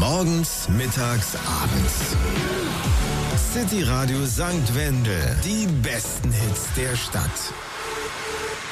Morgens, mittags, abends. City Radio St. Wendel. Die besten Hits der Stadt.